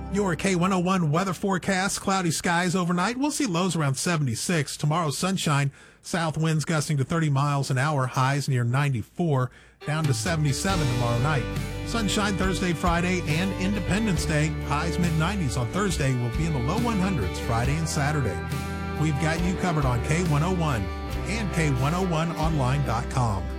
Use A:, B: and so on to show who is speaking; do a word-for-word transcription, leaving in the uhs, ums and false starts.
A: Your K one oh one weather forecast, cloudy skies overnight. We'll see lows around seventy-six. Tomorrow, sunshine, south winds gusting to thirty miles an hour, highs near ninety-four, down to seventy-seven tomorrow night. Sunshine Thursday, Friday, and Independence Day. Highs mid nineties on Thursday, will be in the low hundreds Friday and Saturday. We've got you covered on K one oh one and K one oh one online dot com.